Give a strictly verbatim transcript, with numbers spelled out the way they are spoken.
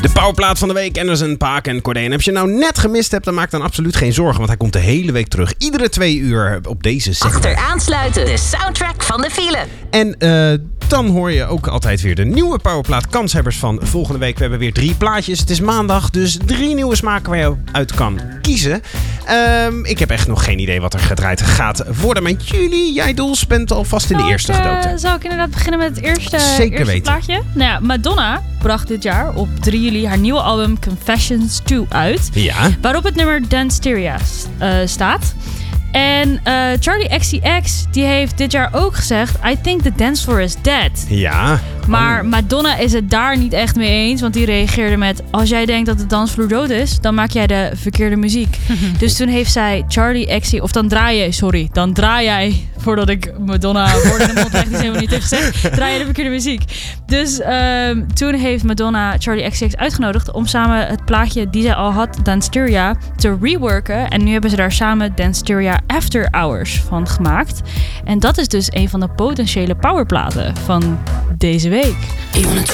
De powerplaat van de week, Anderson .Paak en Cordae. En als je nou net gemist hebt, dan maak dan absoluut geen zorgen. Want hij komt de hele week terug. Iedere twee uur op deze zender. Achter aansluiten, de soundtrack van de file. En uh, dan hoor je ook altijd weer de nieuwe powerplaat kanshebbers van volgende week. We hebben weer drie plaatjes. Het is maandag, dus drie nieuwe smaken waar je uit kan kiezen. Um, ik heb echt nog geen idee wat er gedraaid gaat worden. Maar jullie, jij Doels, bent alvast in de Zal eerste ik, uh, gedoken. Zal ik inderdaad beginnen met het eerste, Zeker eerste weten. plaatje? Nou ja, Madonna bracht dit jaar op drie juli haar nieuwe album Confessions twee uit. Ja. Waarop het nummer Danceteria uh, staat. En uh, Charli X C X die heeft dit jaar ook gezegd: I think the dance floor is dead. Ja. Maar Madonna is het daar niet echt mee eens. Want die reageerde met: als jij denkt dat de dansvloer dood is, dan maak jij de verkeerde muziek. Dus toen heeft zij Charli X C X, of dan draai je, sorry, dan draai jij, voordat ik Madonna woorden in de mond leg, die ze helemaal niet heeft gezegd, draai je de verkeerde muziek. Dus um, toen heeft Madonna Charli X C X uitgenodigd om samen het plaatje die zij al had, Danceteria, te reworken. En nu hebben ze daar samen Danceteria After Hours van gemaakt. En dat is dus een van de potentiële powerplaten van deze week.